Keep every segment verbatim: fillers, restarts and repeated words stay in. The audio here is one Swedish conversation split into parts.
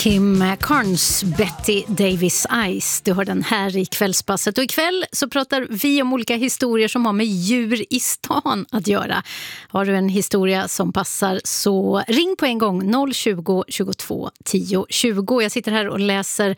Kim Carnes, Betty Davis Eyes. Du har den här i kvällspasset. Och ikväll så pratar vi om olika historier som har med djur i stan att göra. Har du en historia som passar så ring på en gång noll tjugo, tjugotvå, tio, tjugo. Jag sitter här och läser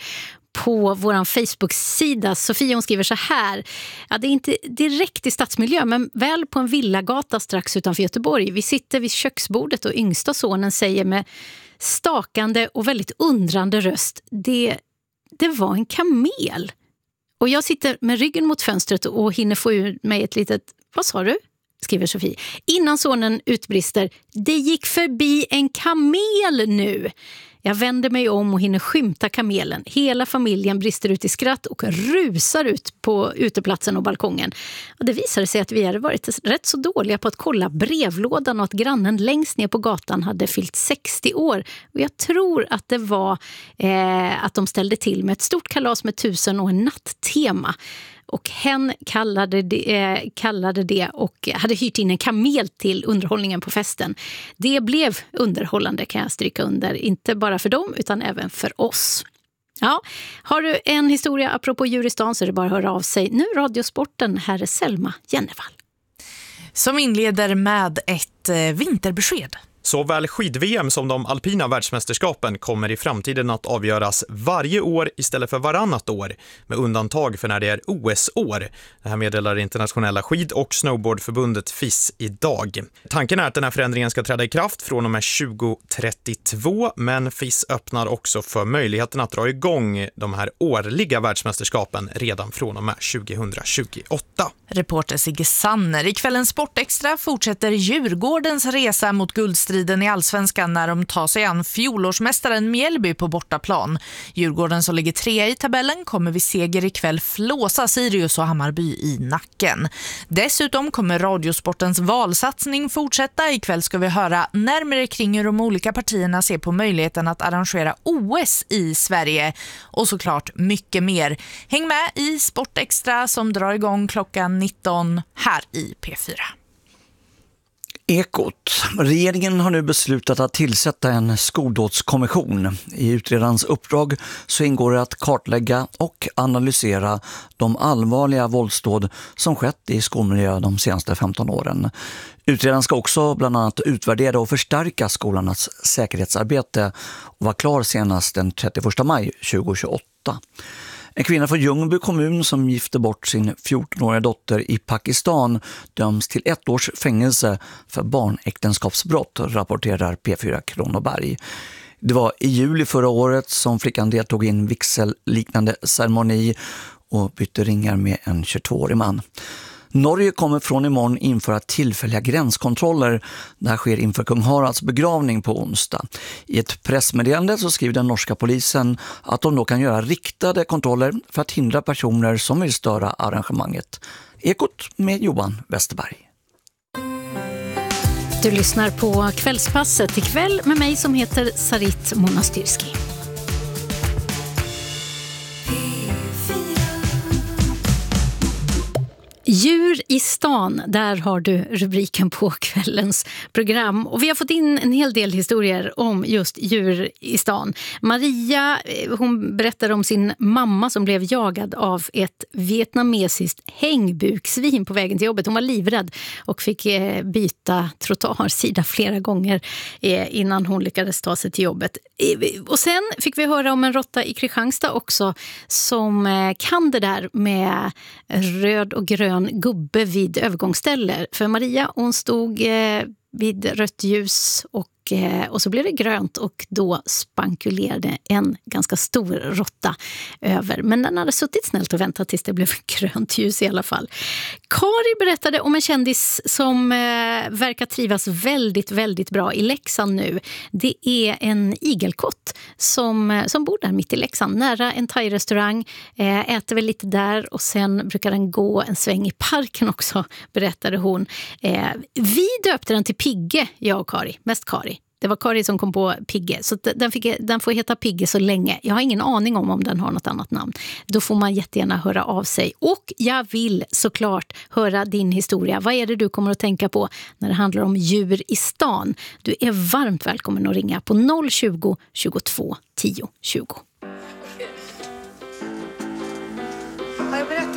på vår Facebook-sida. Sofia, hon skriver så här. Ja, det är inte direkt i stadsmiljö, men väl på en villagata strax utanför Göteborg. Vi sitter vid köksbordet och yngsta sonen säger med stakande och väldigt undrande röst: det, det var en kamel. Och jag sitter med ryggen mot fönstret och hinner få ur mig ett litet, vad sa du? Skriver Sofie. Innan sonen utbrister: det gick förbi en kamel nu. Jag vänder mig om och hinner skymta kamelen. Hela familjen brister ut i skratt och rusar ut på uteplatsen och balkongen. Och det visade sig att vi hade varit rätt så dåliga på att kolla brevlådan och att grannen längst ner på gatan hade fyllt sextio år. Och jag tror att det var eh, att de ställde till med ett stort kalas med tusen och en natttema. Och hen kallade det, eh, kallade det och hade hyrt in en kamel till underhållningen på festen. Det blev underhållande, kan jag stryka under. Inte bara för dem utan även för oss. Ja, har du en historia apropå djur i stan så är det bara att höra av sig. Nu Radiosporten, här är Selma Jennevall. Som inleder med ett eh, vinterbesked. Såväl skid-V M som de alpina världsmästerskapen kommer i framtiden att avgöras varje år istället för varannat år, med undantag för när det är O S-år. Det här meddelar internationella skid- och snowboardförbundet F I S idag. Tanken är att den här förändringen ska träda i kraft från och med tjugo trettiotvå, men F I S öppnar också för möjligheten att dra igång de här årliga världsmästerskapen redan från och med tjugohundratjugoåtta. Reporter Sigge Sanner. I kvällens Sportextra fortsätter Djurgårdens resa mot guldstriden i Allsvenskan när de tar sig an fjolårsmästaren Mjällby på bortaplan. Djurgården som ligger trea i tabellen kommer vid seger ikväll flåsa Sirius och Hammarby i nacken. Dessutom kommer Radiosportens valsatsning fortsätta. Ikväll ska vi höra närmare kring hur de olika partierna ser på möjligheten att arrangera O S i Sverige. Och såklart mycket mer. Häng med i Sportextra som drar igång klockan nitton här i P fyra. Ekot. Regeringen har nu beslutat att tillsätta en skoldådskommission. I utredarens uppdrag så ingår det att kartlägga och analysera de allvarliga våldsdåd som skett i skolmiljö de senaste femton åren. Utredaren ska också bland annat utvärdera och förstärka skolornas säkerhetsarbete och vara klar senast den trettioförsta maj tjugohundratjugoåtta. En kvinna från Ljungby kommun som gifte bort sin fjortonåriga dotter i Pakistan döms till ett års fängelse för barnäktenskapsbrott, rapporterar P fyra Kronoberg. Det var i juli förra året som flickan deltog i en vigselliknande ceremoni och bytte ringar med en tjugotvåårig man. Norge kommer från imorgon införa tillfälliga gränskontroller. Det här sker inför kung Haralds begravning på onsdag. I ett pressmeddelande så skriver den norska polisen att de då kan göra riktade kontroller för att hindra personer som vill störa arrangemanget. Ekot med Johan Westerberg. Du lyssnar på Kvällspasset ikväll med mig som heter Sarit Monastyrski. Djur i stan, där har du rubriken på kvällens program. Och vi har fått in en hel del historier om just djur i stan. Maria, hon berättar om sin mamma som blev jagad av ett vietnamesiskt hängbuksvin på vägen till jobbet. Hon var livrädd och fick byta trottoarsida flera gånger innan hon lyckades ta sig till jobbet. Och sen fick vi höra om en råtta i Kristianstad också som kan det där med röd och grön gubbe vid övergångsställe. För Maria, hon stod eh, vid rött ljus och, eh, och så blev det grönt och då spankulerade en ganska stor råtta över. Men den hade suttit snällt och väntat tills det blev grönt ljus i alla fall. Kari berättade om en kändis som eh, verkar trivas väldigt, väldigt bra i Leksand nu. Det är en igelkott som, som bor där mitt i Leksand, nära en thai-restaurang. Eh, äter väl lite där och sen brukar den gå en sväng i parken också, berättade hon. Eh, vi döpte den till Pigge, jag och Kari, mest Kari. Det var Kari som kom på Pigge. Så den, fick, den får heta Pigge så länge. Jag har ingen aning om om den har något annat namn. Då får man jättegärna höra av sig. Och jag vill såklart höra din historia. Vad är det du kommer att tänka på när det handlar om djur i stan? Du är varmt välkommen att ringa på noll tjugo, tjugotvå, tio, tjugo.